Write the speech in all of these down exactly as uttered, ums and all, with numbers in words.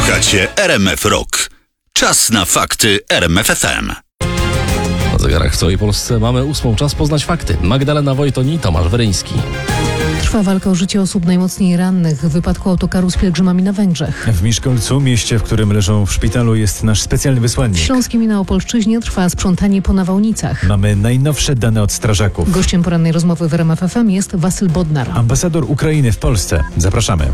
Słuchacie R M F Rock. Czas na fakty R M F F M. Na zegarach w całej Polsce mamy ósmą. Czas poznać fakty. Magdalena Wojton i Tomasz Weryński. Trwa walka o życie osób najmocniej rannych w wypadku autokaru z pielgrzymami na Węgrzech. W Miszkolcu, mieście, w którym leżą w szpitalu, jest nasz specjalny wysłannik. W Śląskiem i na Opolszczyźnie trwa sprzątanie po nawałnicach. Mamy najnowsze dane od strażaków. Gościem porannej rozmowy w R M F F M jest Wasyl Bodnar, ambasador Ukrainy w Polsce. Zapraszamy.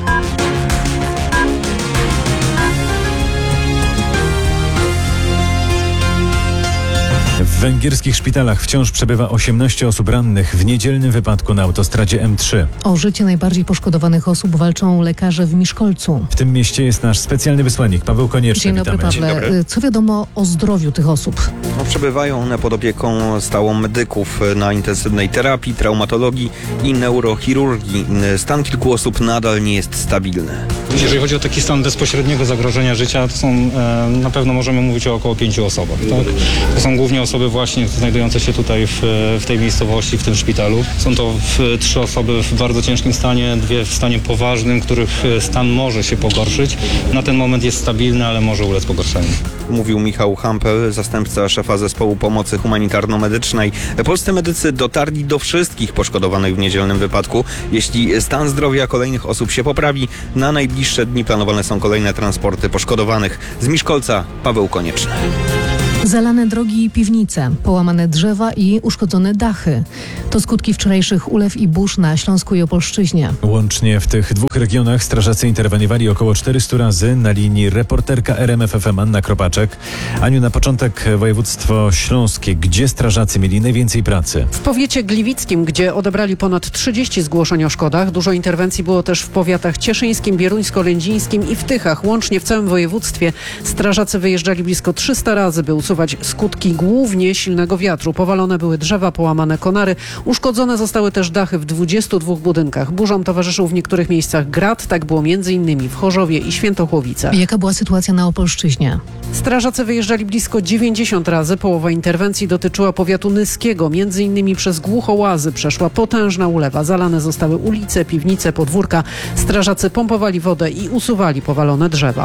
W węgierskich szpitalach wciąż przebywa osiemnaście osób rannych w niedzielnym wypadku na autostradzie M trzy. O życie najbardziej poszkodowanych osób walczą lekarze w Miszkolcu. W tym mieście jest nasz specjalny wysłannik Paweł Konieczny. Dzień dobry, Witamy. Pawle. Dzień dobry. Co wiadomo o zdrowiu tych osób? No, przebywają one pod opieką stałą medyków na intensywnej terapii, traumatologii i neurochirurgii. Stan kilku osób nadal nie jest stabilny. Jeżeli chodzi o taki stan bezpośredniego zagrożenia życia, to są, e, na pewno możemy mówić o około pięciu osobach. Tak? To są głównie osoby właśnie znajdujące się tutaj w, w tej miejscowości, w tym szpitalu. Są to w, trzy osoby w bardzo ciężkim stanie, dwie w stanie poważnym, których stan może się pogorszyć. Na ten moment jest stabilny, ale może ulec pogorszeniu. Mówił Michał Hampel, zastępca szefa zespołu pomocy humanitarno-medycznej. Polscy medycy dotarli do wszystkich poszkodowanych w niedzielnym wypadku. Jeśli stan zdrowia kolejnych osób się poprawi, na najbliższe dni planowane są kolejne transporty poszkodowanych. Z Miszkolca Paweł Konieczny. Zalane drogi i piwnice, połamane drzewa i uszkodzone dachy. To skutki wczorajszych ulew i burz na Śląsku i Opolszczyźnie. Łącznie w tych dwóch regionach strażacy interweniowali około czterystu razy. Na linii reporterka R M F F M Anna Kropaczek. Aniu, na początek województwo śląskie. Gdzie strażacy mieli najwięcej pracy? W powiecie gliwickim, gdzie odebrali ponad trzydzieści zgłoszeń o szkodach. Dużo interwencji było też w powiatach cieszyńskim, bieruńsko-lędzińskim i w Tychach. Łącznie w całym województwie strażacy wyjeżdżali blisko trzysta razy, by usuwać skutki głównie silnego wiatru. Powalone były drzewa, połamane konary. Uszkodzone zostały też dachy w dwudziestu dwóch budynkach. Burzom towarzyszył w niektórych miejscach grad. Tak było między innymi w Chorzowie i Świętochłowicach. Jaka była sytuacja na Opolszczyźnie? Strażacy wyjeżdżali blisko dziewięćdziesiąt razy. Połowa interwencji dotyczyła powiatu nyskiego. Między innymi przez Głuchołazy przeszła potężna ulewa. Zalane zostały ulice, piwnice, podwórka. Strażacy pompowali wodę i usuwali powalone drzewa.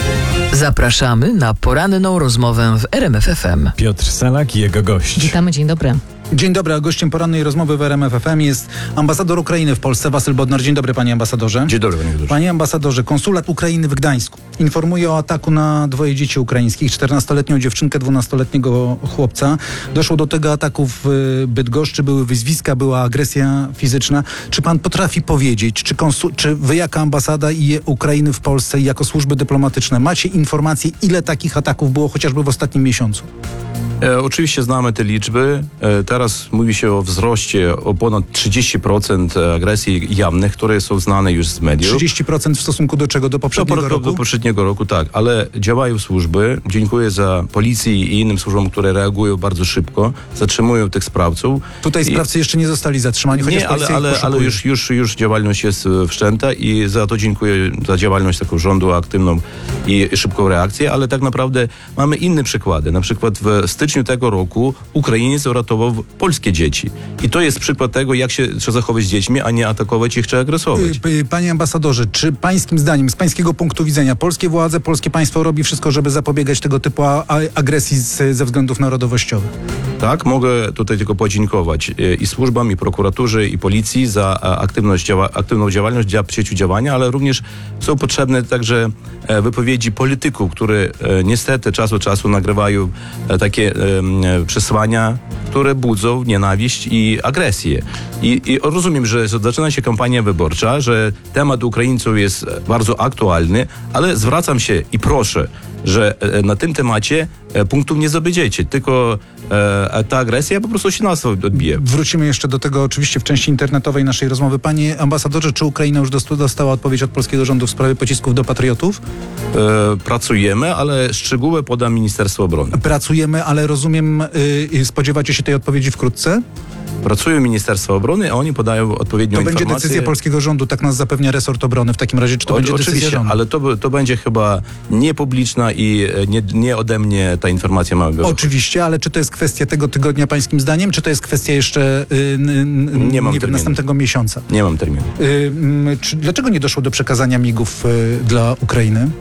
Zapraszamy na poranną rozmowę w R M F F M. Piotr Salak i jego gość. Witamy, dzień dobry. Dzień dobry, a gościem porannej rozmowy w R M F F M jest ambasador Ukrainy w Polsce, Wasyl Bodnar. Dzień dobry, panie ambasadorze. Dzień dobry, panie doktorze. Panie ambasadorze, konsulat Ukrainy w Gdańsku informuje o ataku na dwoje dzieci ukraińskich, czternastoletnią dziewczynkę, dwunastoletniego chłopca. Doszło do tego ataku w Bydgoszczy, były wyzwiska, była agresja fizyczna. Czy pan potrafi powiedzieć, czy, konsu- czy wy jako ambasada i Ukrainy w Polsce i jako służby dyplomatyczne macie informacje, ile takich ataków było chociażby w ostatnim miesiącu? E, oczywiście znamy te liczby. E, teraz mówi się o wzroście o ponad trzydzieści procent agresji jawnych, które są znane już z mediów. trzydzieści procent w stosunku do czego? Do poprzedniego do, roku? Do poprzedniego roku, tak. Ale działają służby. Dziękuję za policji i innym służbom, które reagują bardzo szybko, zatrzymują tych sprawców. Tutaj sprawcy I... jeszcze nie zostali zatrzymani, chociaż nie, ale, ale, ale już, już, już działalność jest wszczęta i za to dziękuję za działalność taką rządu aktywną i szybką reakcję, ale tak naprawdę mamy inne przykłady. Na przykład w styczniu tego roku Ukrainiec uratował polskie dzieci. I to jest przykład tego, jak się trzeba zachować z dziećmi, a nie atakować ich czy agresować. Panie ambasadorze, czy pańskim zdaniem, z pańskiego punktu widzenia, polskie władze, polskie państwo robi wszystko, żeby zapobiegać tego typu agresji z, ze względów narodowościowych? Tak, mogę tutaj tylko podziękować i służbom, i prokuraturze, i policji za aktywność, działa, aktywną działalność, dla przeciwdziałania, ale również są potrzebne także wypowiedzi polityków, które niestety czas od czasu nagrywają takie przesłania, które budzą nienawiść i agresję. I, I rozumiem, że zaczyna się kampania wyborcza, że temat Ukraińców jest bardzo aktualny, ale zwracam się i proszę, że na tym temacie punktów nie zabędziecie, tylko e, ta agresja po prostu się nas odbije. Wrócimy jeszcze do tego oczywiście w części internetowej naszej rozmowy. Panie ambasadorze, czy Ukraina już dostała odpowiedź od polskiego rządu w sprawie pocisków do Patriotów? E, pracujemy, ale szczegóły poda Ministerstwo Obrony. Pracujemy, ale rozumiem, y, spodziewacie się tej odpowiedzi wkrótce? Pracują Ministerstwo Obrony, a oni podają odpowiednią to informację. To będzie decyzja polskiego rządu, tak nas zapewnia resort obrony w takim razie, czy to o, będzie decyzja oczywiście, rządu? Ale to, to będzie chyba niepubliczna i nie, nie ode mnie ta informacja ma być. Oczywiście, ale czy to jest kwestia tego tygodnia pańskim zdaniem, czy to jest kwestia jeszcze y, y, nie mam nie wiem, następnego miesiąca? Nie mam terminu. Y, y, czy, dlaczego nie doszło do przekazania migów y, dla Ukrainy?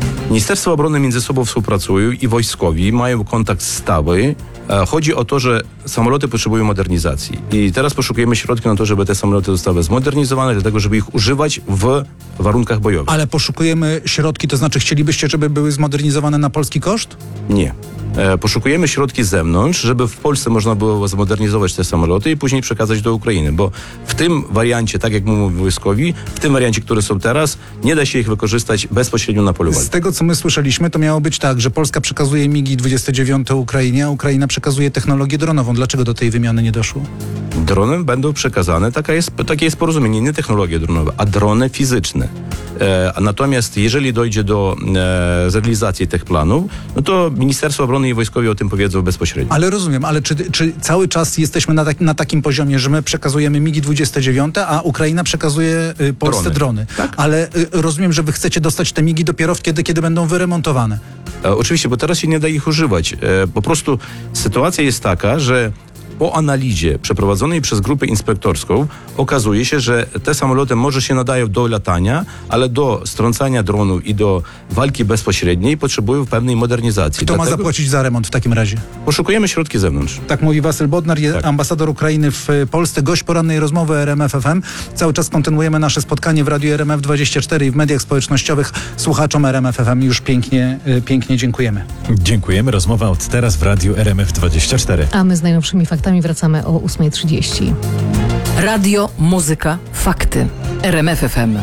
Ministerstwo Obrony między sobą współpracują i wojskowi mają kontakt stały. Chodzi o to, że samoloty potrzebują modernizacji i teraz poszukujemy środki na to, żeby te samoloty zostały zmodernizowane, dlatego żeby ich używać w warunkach bojowych. Ale poszukujemy środki, to znaczy chcielibyście, żeby były zmodernizowane na polski koszt? Nie. E, poszukujemy środki z zewnątrz, żeby w Polsce można było zmodernizować te samoloty i później przekazać do Ukrainy, bo w tym wariancie, tak jak mówią wojskowi, w tym wariancie, które są teraz, nie da się ich wykorzystać bezpośrednio na polu walki. Z tego, co my słyszeliśmy, to miało być tak, że Polska przekazuje migi dwadzieścia dziewięć Ukrainie, a Ukraina przekazuje technologię dronową. Dlaczego do tej wymiany nie doszło? Drony będą przekazane, taka jest, takie jest porozumienie, nie technologie dronowe, a drony fizyczne. E, natomiast jeżeli dojdzie do e, zrealizacji tych planów, no to Ministerstwo Obrony i wojskowi o tym powiedzą bezpośrednio. Ale rozumiem, ale czy, czy cały czas jesteśmy na, tak, na takim poziomie, że my przekazujemy migi dwadzieścia dziewięć, a Ukraina przekazuje y, Polsce drony? drony. Tak. Ale y, rozumiem, że wy chcecie dostać te migi dopiero wtedy, kiedy będą wyremontowane. E, oczywiście, bo teraz się nie da ich używać. E, po prostu sytuacja jest taka, że po analizie przeprowadzonej przez grupę inspektorską okazuje się, że te samoloty może się nadają do latania, ale do strącania dronów i do walki bezpośredniej potrzebują pewnej modernizacji. Kto Dlatego ma zapłacić za remont w takim razie? poszukujemy środki z zewnątrz. Tak mówi Wasyl Bodnar, Tak. ambasador Ukrainy w Polsce, gość porannej rozmowy R M F F M. Cały czas kontynuujemy nasze spotkanie w Radiu R M F dwadzieścia cztery i w mediach społecznościowych. Słuchaczom R M F F M już pięknie, pięknie dziękujemy. Dziękujemy. Rozmowa od teraz w Radiu R M F dwadzieścia cztery. A my z najnowszymi faktami wracamy o ósma trzydzieści. Radio, muzyka, fakty. R M F F M.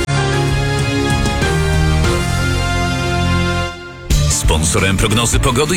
Sponsorem prognozy pogody